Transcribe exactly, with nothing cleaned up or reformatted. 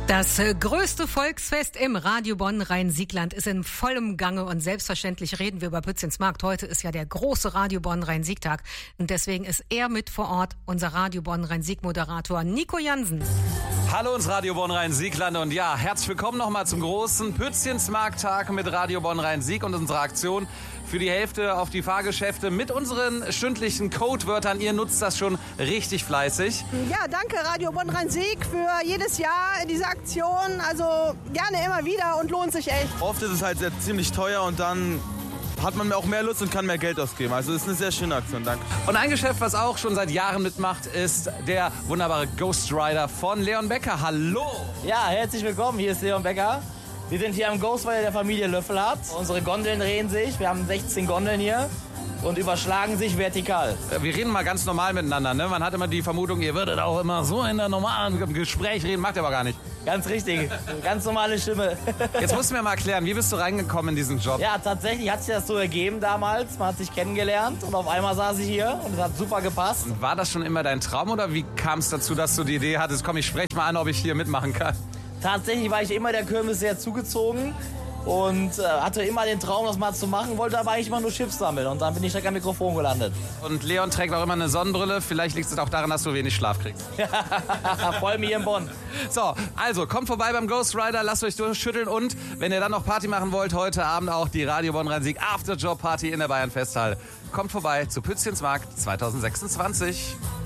Das größte Volksfest im Radio Bonn Rhein-Siegland ist in vollem Gange und selbstverständlich reden wir über Pützinsmarkt. Heute ist ja der große Radio Bonn Rhein-Sieg-Tag und deswegen ist er mit vor Ort, unser Radio Bonn Rhein-Sieg-Moderator Nico Jansen. Hallo ins Radio Bonn Rhein-Siegland und ja, herzlich willkommen nochmal zum großen Pützinsmarkt-Tag mit Radio Bonn Rhein-Sieg und unserer Aktion für die Hälfte auf die Fahrgeschäfte mit unseren stündlichen Codewörtern. Ihr nutzt das schon richtig fleißig. Ja, danke Radio Bonn Rhein-Sieg für jedes Jahr diese Aktion. Also gerne immer wieder und lohnt sich echt. Oft ist es halt sehr, ziemlich teuer und dann hat man auch mehr Lust und kann mehr Geld ausgeben. Also es ist eine sehr schöne Aktion, danke. Und ein Geschäft, was auch schon seit Jahren mitmacht, ist der wunderbare Ghost Rider von Leon Becker. Hallo! Ja, herzlich willkommen, hier ist Leon Becker. Wir sind hier am Ghost Rider der Familie Löffelhardt. Unsere Gondeln drehen sich, wir haben sechzehn Gondeln hier und überschlagen sich vertikal. Wir reden mal ganz normal miteinander, ne? Man hat immer die Vermutung, ihr würdet auch immer so in der normalen Gespräch reden, macht ihr aber gar nicht. Ganz richtig, ganz normale Stimme. Jetzt musst du mir mal erklären, wie bist du reingekommen in diesen Job? Ja, tatsächlich hat sich das so ergeben damals. Man hat sich kennengelernt und auf einmal saß ich hier und es hat super gepasst. War das schon immer dein Traum oder wie kam es dazu, dass du die Idee hattest, komm, ich spreche mal an, ob ich hier mitmachen kann? Tatsächlich war ich immer der Kirmes sehr zugezogen und äh, hatte immer den Traum, das mal zu machen, wollte aber eigentlich immer nur Chips sammeln und dann bin ich direkt am Mikrofon gelandet. Und Leon trägt auch immer eine Sonnenbrille, vielleicht liegt es auch daran, dass du wenig Schlaf kriegst. Vor allem hier in Bonn. So, also kommt vorbei beim Ghost Rider, lasst euch durchschütteln und wenn ihr dann noch Party machen wollt, heute Abend auch die Radio Bonn Rhein-Sieg After Job Party in der Bayern Festhalle. Kommt vorbei zu Pützinsmarkt zwanzig sechsundzwanzig.